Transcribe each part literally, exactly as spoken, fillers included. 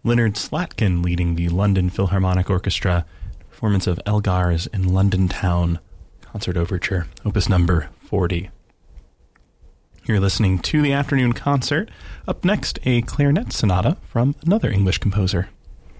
Leonard Slatkin leading the London Philharmonic Orchestra, performance of Elgar's in London Town, Concert Overture, Opus number forty. You're listening to the Afternoon Concert. Up next, a clarinet sonata from another English composer.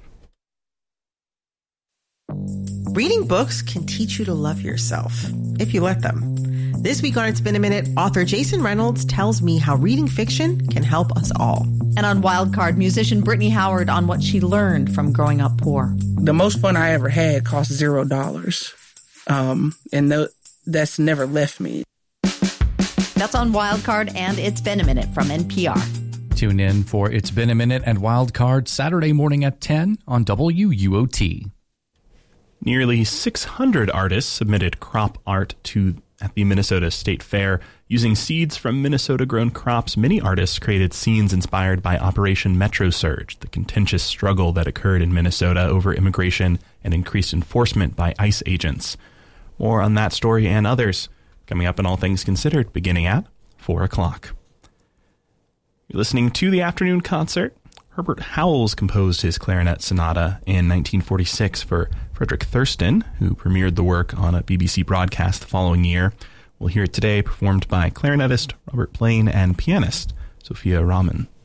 Reading books can teach you to love yourself, if you let them. This week on It's Been a Minute, author Jason Reynolds tells me how reading fiction can help us all. And on Wildcard, musician Brittany Howard on what she learned from growing up poor. The most fun I ever had cost zero dollars. Um, and th- that's never left me. That's on Wildcard and It's Been a Minute from N P R. Tune in for It's Been a Minute and Wildcard Saturday morning at ten on W U O T. Nearly six hundred artists submitted crop art to at the Minnesota State Fair. Using seeds from Minnesota-grown crops, many artists created scenes inspired by Operation Metro Surge, the contentious struggle that occurred in Minnesota over immigration and increased enforcement by ICE agents. More on that story and others coming up in All Things Considered, beginning at four o'clock. You're listening to the Afternoon Concert. Herbert Howells composed his clarinet sonata in nineteen forty-six for Frederick Thurston, who premiered the work on a B B C broadcast the following year. We'll hear it today performed by clarinetist Robert Blaine and pianist Sophia Rahman.